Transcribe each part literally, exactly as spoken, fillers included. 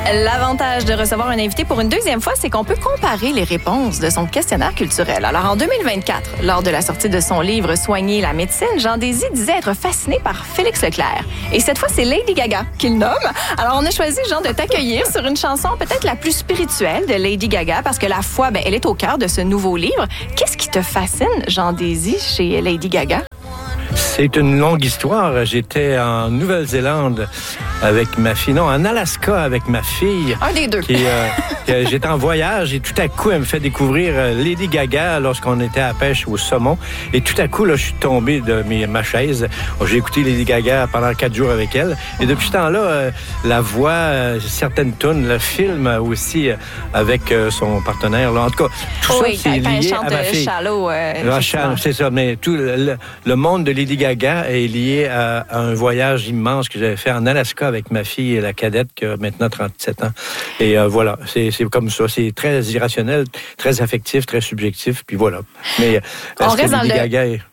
L'avantage de recevoir un invité pour une deuxième fois, c'est qu'on peut comparer les réponses de son questionnaire culturel. Alors, en deux mille vingt-quatre, lors de la sortie de son livre « Soigner la médecine », Jean Désy disait être fasciné par Félix Leclerc. Et cette fois, c'est Lady Gaga qu'il nomme. Alors, on a choisi, Jean, de t'accueillir sur une chanson peut-être la plus spirituelle de Lady Gaga, parce que la foi, ben, elle est au cœur de ce nouveau livre. Qu'est-ce qui te fascine, Jean Désy, chez Lady Gaga? C'est une longue histoire. J'étais en Nouvelle-Zélande avec ma fille, non, en Alaska avec ma fille. Un des deux. Qui, euh, qui, j'étais en voyage et tout à coup, elle me fait découvrir Lady Gaga lorsqu'on était à la pêche au saumon. Et tout à coup, là, je suis tombé de mes, ma chaise. J'ai écouté Lady Gaga pendant quatre jours avec elle. Et depuis ce temps-là, euh, la voix, euh, certaines tunes, le film aussi euh, avec euh, son partenaire. Là. En tout cas, tout oui, ça, c'est lié à ma fille. Shallow, euh, ah, Shallow, c'est ça. Mais tout le, le monde de Lady Gaga est lié à, à un voyage immense que j'avais fait en Alaska avec ma fille, la cadette, qui a maintenant trente-sept ans. Et euh, voilà, c'est, c'est comme ça. C'est très irrationnel, très affectif, très subjectif. Puis voilà. Mais on est-ce reste que Lady dans Gaga est,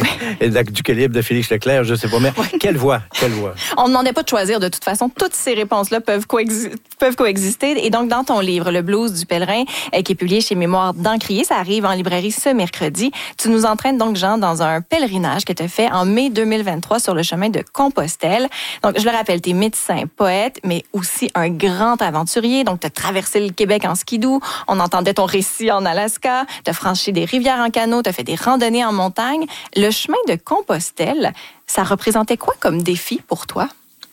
est du calibre de Félix Leclerc? Je ne sais pas. Mais quelle voix, quelle voix. On ne demandait pas de choisir. De toute façon, toutes ces réponses-là peuvent, coexi- peuvent coexister. Et donc, dans ton livre, Le blues du pèlerin, euh, qui est publié chez Mémoire d'Encrier, ça arrive en librairie ce mercredi. Tu nous entraînes donc, Jean, dans un pèlerinage que tu as fait en mai deux mille vingt-trois sur le chemin de Compostelle. Donc, je le rappelle, tu es médecin, poète, mais aussi un grand aventurier. Donc, tu as traversé le Québec en skidoo. On entendait ton récit en Alaska. Tu as franchi des rivières en canot. Tu as fait des randonnées en montagne. Le chemin de Compostelle, ça représentait quoi comme défi pour toi?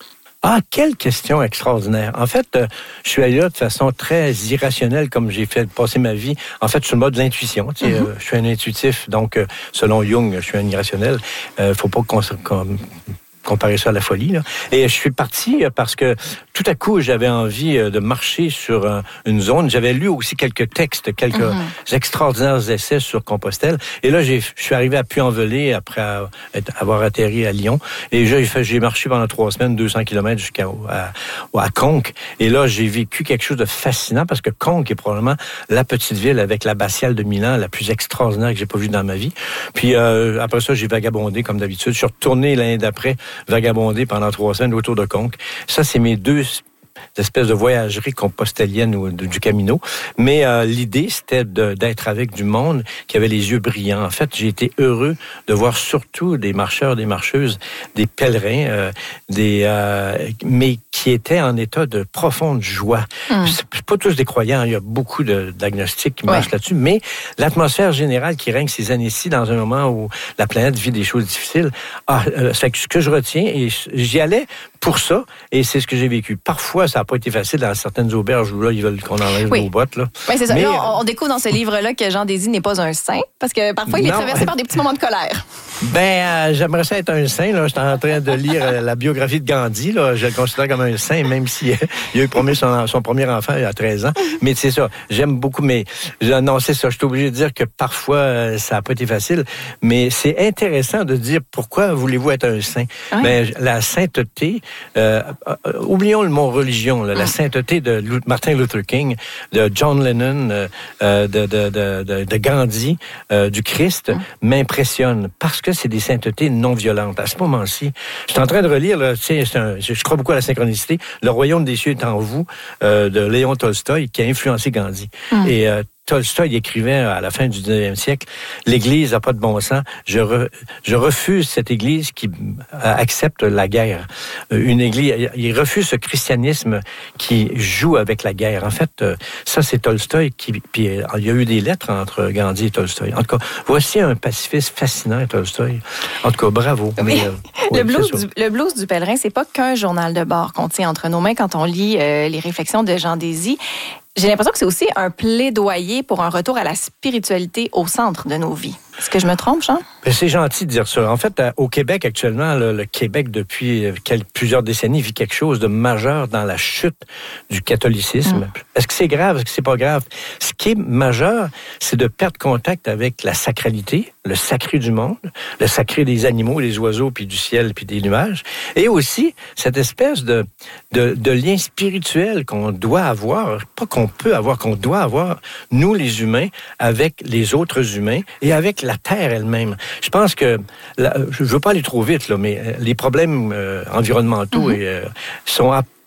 Ah, quelle question extraordinaire. En fait, euh, je suis allé là de façon très irrationnelle, comme j'ai fait passer ma vie. En fait, je suis le mode de l'intuition. Tu sais, mm-hmm. euh, je suis un intuitif, donc, euh, selon Jung, je suis un irrationnel. Euh, faut pas qu'on... qu'on comparer ça à la folie. Là. Et je suis parti parce que tout à coup, j'avais envie de marcher sur une zone. J'avais lu aussi quelques textes, quelques mm-hmm. extraordinaires essais sur Compostelle. Et là, j'ai, je suis arrivé à Puy-en-Velay après avoir atterri à Lyon. Et j'ai, fait, j'ai marché pendant trois semaines, deux cents kilomètres jusqu'à à, à Conques. Et là, j'ai vécu quelque chose de fascinant parce que Conques est probablement la petite ville avec l'abbatiale de Milan, la plus extraordinaire que j'ai pas vue dans ma vie. Puis euh, après ça, j'ai vagabondé comme d'habitude. Je suis retourné l'année d'après vagabonder pendant trois semaines autour de Conques. Ça, c'est mes deux espèces de voyageries compostelliennes ou du Camino. Mais euh, l'idée, c'était de, d'être avec du monde qui avait les yeux brillants. En fait, j'ai été heureux de voir surtout des marcheurs, des marcheuses, des pèlerins, euh, des euh, mais qui étaient en état de profonde joie. Hum. C'est pas tous des croyants, il y a beaucoup de, d'agnostiques qui marchent ouais. là-dessus, mais l'atmosphère générale qui règne ces années-ci, dans un moment où la planète vit des choses difficiles, ah, euh, c'est ce que je retiens, et j'y allais pour ça, et c'est ce que j'ai vécu. Parfois, ça n'a pas été facile dans certaines auberges où là, ils veulent qu'on enlève oui. nos bottes. Là. Oui, c'est ça. Mais, là, on, on découvre dans ce livre-là que Jean Désy n'est pas un saint, parce que parfois, il est non. traversé par des petits moments de colère. Ben, euh, j'aimerais ça être un saint. Là. Je suis en train de lire euh, la biographie de Gandhi. Là. Je le considère comme un saint, même s'il si, euh, il a eu promis son, son premier enfant il y a treize ans. Mais c'est ça, j'aime beaucoup. Mais non, c'est ça, je suis obligé de dire que parfois, euh, ça n'a pas été facile. Mais c'est intéressant de dire pourquoi voulez-vous être un saint? Ouais. Ben, la sainteté, euh, euh, oublions le mot religion, là, la sainteté de Martin Luther King, de John Lennon, euh, de, de, de, de, de Gandhi, euh, du Christ, mm. m'impressionne parce que c'est des saintetés non violentes. À ce moment-ci, je suis en train de relire, là, c'est un, je crois beaucoup à la synchronicité, Le royaume des cieux est en vous, euh, de Léon Tolstoï, qui a influencé Gandhi. Mm. Et euh, Tolstoï écrivait à la fin du dix-neuvième siècle, l'Église n'a pas de bon sens. Je, re, je refuse cette Église qui accepte la guerre. Une Église, il refuse ce christianisme qui joue avec la guerre. En fait, ça c'est Tolstoï qui, puis il y a eu des lettres entre Gandhi et Tolstoï. En tout cas, voici un pacifiste fascinant, Tolstoï. En tout cas, bravo. Oui. Mais, euh, le, oui, blues du, le blues du pèlerin, c'est pas qu'un journal de bord qu'on tient entre nos mains quand on lit euh, les réflexions de Jean Désy. J'ai l'impression que c'est aussi un plaidoyer pour un retour à la spiritualité au centre de nos vies. Est-ce que je me trompe, Jean? C'est gentil de dire ça. En fait, au Québec, actuellement, le, le Québec, depuis quelques, plusieurs décennies, vit quelque chose de majeur dans la chute du catholicisme. Mm. Est-ce que c'est grave? Est-ce que c'est pas grave? Ce qui est majeur, c'est de perdre contact avec la sacralité, le sacré du monde, le sacré des animaux, des oiseaux, puis du ciel, puis des nuages, et aussi cette espèce de, de, de lien spirituel qu'on doit avoir, pas qu'on peut avoir, qu'on doit avoir, nous les humains, avec les autres humains et avec la Terre elle-même. Je pense que, là, je ne veux pas aller trop vite, là, mais les problèmes euh, environnementaux mm-hmm. et, euh, sont à, en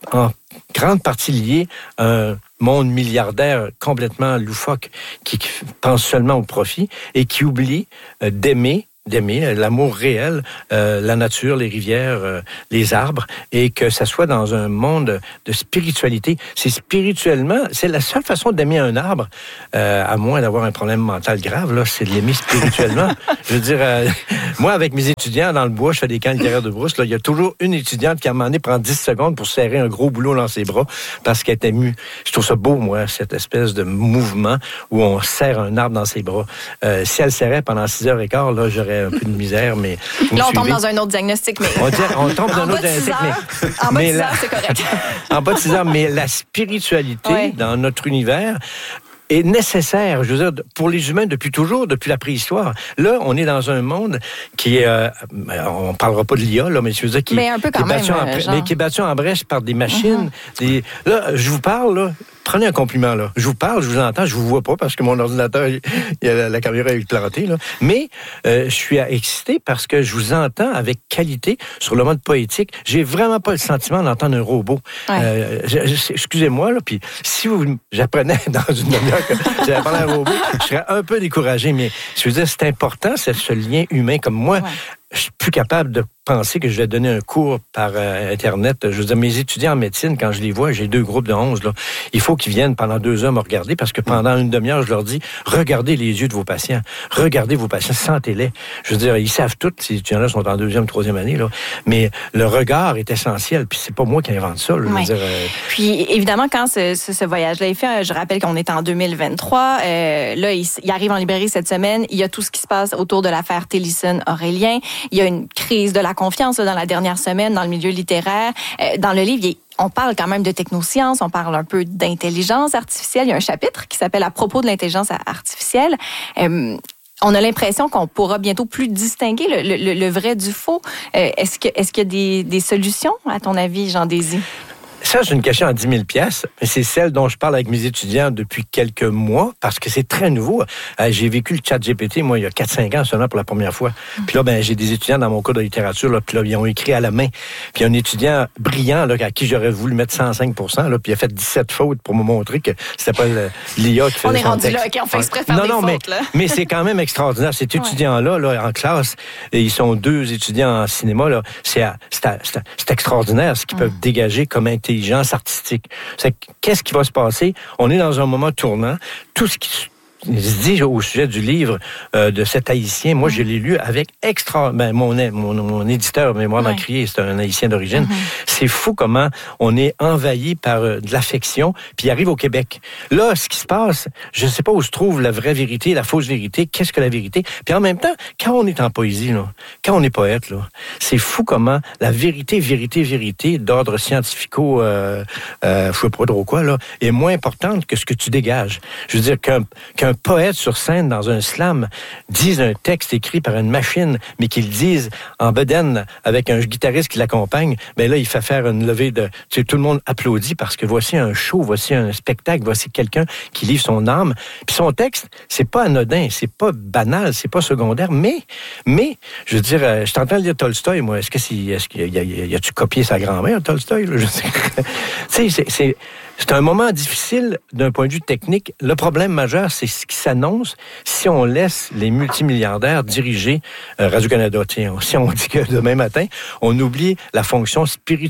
grande partie liée à un monde milliardaire complètement loufoque qui pense seulement au profit et qui oublie euh, d'aimer d'aimer l'amour réel, euh, la nature, les rivières, euh, les arbres, et que ça soit dans un monde de spiritualité. C'est spirituellement, c'est la seule façon d'aimer un arbre, euh, à moins d'avoir un problème mental grave, là, c'est de l'aimer spirituellement. Je veux dire, euh, moi, avec mes étudiants dans le bois, je fais des camps littéraires de brousse, là, il y a toujours une étudiante qui, à un moment donné, prend dix secondes pour serrer un gros boulot dans ses bras parce qu'elle est émue. Je trouve ça beau, moi, cette espèce de mouvement où on serre un arbre dans ses bras. Euh, si elle serrait pendant six heures et quart, là, j'aurais un peu de misère, mais... Là, on tombe dans un autre diagnostic, mais... On, dit, on tombe dans un autre diagnostic, mais... En bas de six la... heures, c'est correct. En bas de six heures, mais la spiritualité ouais. dans notre univers est nécessaire, je veux dire, pour les humains depuis toujours, depuis la préhistoire. Là, on est dans un monde qui est... Euh, on parlera pas de l'I A, là, mais je veux dire, qui, mais un peu quand qui, est battu même, en, euh, mais qui est battu en brèche par des machines. Mm-hmm. Des, là, je vous parle, là, prenez un compliment, là. Je vous parle, je vous entends, je vous vois pas parce que mon ordinateur, il, il a, la caméra est plantée, là. Mais euh, je suis excité parce que je vous entends avec qualité sur le mode poétique. J'ai vraiment pas le sentiment d'entendre un robot. Ouais. Euh, je, je, excusez-moi, là, puis si vous j'apprenais dans une demi-heure que j'allais parler à un robot, je serais un peu découragé, mais je veux dire, c'est important, c'est ce lien humain. Comme moi, ouais. je suis plus capable de penser que je vais donner un cours par euh, Internet. Je veux dire, mes étudiants en médecine, quand je les vois, j'ai deux groupes de onze, là, il faut qu'ils viennent pendant deux heures me regarder parce que pendant une demi-heure, je leur dis, regardez les yeux de vos patients. Regardez vos patients, sentez-les. Je veux dire, ils savent tout, ces étudiants-là sont en deuxième, troisième année, là. Mais le regard est essentiel, puis c'est pas moi qui invente ça, là, je veux ouais. dire, euh... Puis, évidemment, quand ce, ce, ce voyage-là est fait, je rappelle qu'on est en deux mille vingt-trois, euh, là, il, il arrive en librairie cette semaine, il y a tout ce qui se passe autour de l'affaire Tillerson-Aurélien, il y a une crise de la confiance là, dans la dernière semaine dans le milieu littéraire. Euh, dans le livre, il, on parle quand même de technosciences, on parle un peu d'intelligence artificielle. Il y a un chapitre qui s'appelle « À propos de l'intelligence artificielle euh, ». On a l'impression qu'on pourra bientôt plus distinguer le, le, le vrai du faux. Euh, est-ce que, est-ce qu'il y a des, des solutions, à ton avis, Jean Désy? Ça, c'est une question à dix mille piastres, mais c'est celle dont je parle avec mes étudiants depuis quelques mois, parce que c'est très nouveau. Euh, j'ai vécu le chat G P T, moi, il y a quatre cinq ans seulement pour la première fois. Mm. Puis là, ben, j'ai des étudiants dans mon cours de littérature, là, puis là, ils ont écrit à la main. Puis un étudiant brillant, là, à qui j'aurais voulu mettre cent cinq pour cent, là, puis il a fait dix-sept fautes pour me montrer que c'était pas l'I A qui faisait on est son rendu texte. là, OK, on fait exprès de faire non, des non, fautes, mais, là. mais c'est quand même extraordinaire. Cet étudiant-là, là, en classe, et ils sont deux étudiants en cinéma, là, c'est, c'est, c'est, c'est extraordinaire ce qu'ils mm. peuvent dégager comme intelligence artistique. C'est, qu'est-ce qui va se passer? On est dans un moment tournant. Tout ce qui se dit au sujet du livre euh, de cet Haïtien, moi, mmh. je l'ai lu avec extra... Ben, mon, mon, mon éditeur, Mémoire ouais. d'Encrier, c'est un Haïtien d'origine. Mmh. C'est fou comment on est envahi par euh, de l'affection, puis il arrive au Québec. Là, ce qui se passe, je ne sais pas où se trouve la vraie vérité, la fausse vérité, qu'est-ce que la vérité? Puis en même temps, quand on est en poésie, là, quand on est poète, là, c'est fou comment la vérité, vérité, vérité, d'ordre scientifico, euh, euh, je sais pas trop quoi, là, est moins importante que ce que tu dégages. Je veux dire qu'un, qu'un Un poète sur scène dans un slam dise un texte écrit par une machine, mais qu'il dise en bedaine avec un guitariste qui l'accompagne, ben là, il fait faire une levée de... Tu sais, tout le monde applaudit parce que voici un show, voici un spectacle, voici quelqu'un qui livre son âme. Puis son texte, c'est pas anodin, c'est pas banal, c'est pas secondaire, mais, mais, je veux dire, euh, je t'entends lire Tolstoï, moi. Est-ce que c'est, est-ce qu'il y a, y a, y a-tu copié sa grand-mère, Tolstoï, là? Je sais. Tu sais, c'est, c'est, c'est un moment difficile d'un point de vue technique. Le problème majeur, c'est ce qui s'annonce si on laisse les multimilliardaires diriger euh, Radio-Canada. Tiens, si on dit que demain matin, on oublie la fonction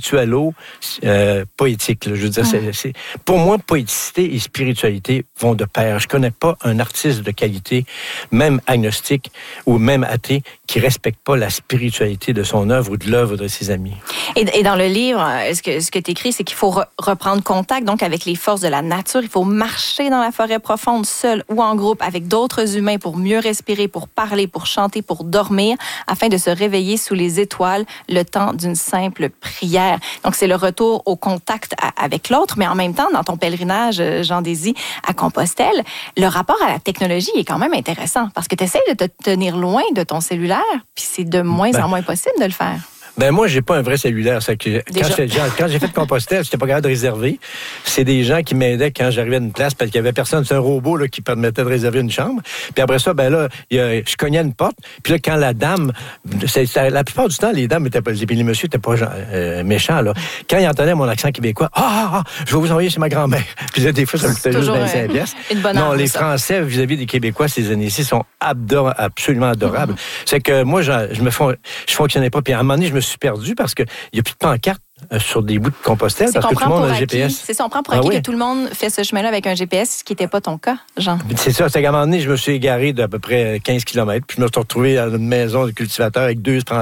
spiritualo-poétique. Euh, je veux dire, c'est, c'est, pour moi, poéticité et spiritualité vont de pair. Je connais pas un artiste de qualité, même agnostique ou même athée, qui respecte pas la spiritualité de son œuvre ou de l'œuvre de ses amis. Et, et dans le livre, ce que, ce que tu écris, c'est qu'il faut re- reprendre contact donc avec les forces de la nature. Il faut marcher dans la forêt profonde, seul ou en groupe, avec d'autres humains pour mieux respirer, pour parler, pour chanter, pour dormir, afin de se réveiller sous les étoiles le temps d'une simple prière. Donc, c'est le retour au contact à, avec l'autre, mais en même temps, dans ton pèlerinage, Jean Désy, à Compostelle, le rapport à la technologie est quand même intéressant, parce que tu essaies de te tenir loin de ton cellulaire, puis c'est de moins ben, en moins possible de le faire. Ben moi, j'ai pas un vrai cellulaire. C'est que quand, j'ai, quand j'ai fait Compostelle, j'étais pas capable de réserver. C'est des gens qui m'aidaient quand j'arrivais à une place parce qu'il y avait personne. C'est un robot là, qui permettait de réserver une chambre. Puis après ça, ben là, il y a, je cognais à une porte. Puis là, quand la dame, c'est, c'est, la plupart du temps, les dames étaient pas, les messieurs étaient pas euh, méchants là. Quand ils entendaient mon accent québécois, ah, ah, ah, je vais vous envoyer chez ma grand-mère. Puis là, des fois, ça me coûtait juste vingt-cinq piastres. Non, les ça. Français vis-à-vis des Québécois ces années-ci sont ador- absolument adorables. Mm-hmm. C'est que moi, je, je me fon- je fonctionnais pas. Puis à un moment donné, je me suis perdu parce qu'il n'y a plus de pancarte sur des bouts de Compostelle c'est parce que tout le monde a le G P S. C'est ça, on prend pour acquis ah, oui. que tout le monde fait ce chemin-là avec un G P S, ce qui n'était pas ton cas, Jean. C'est ça, c'est qu'à un moment donné, je me suis égaré d'à peu près quinze kilomètres, puis je me suis retrouvé dans une maison de cultivateur avec deux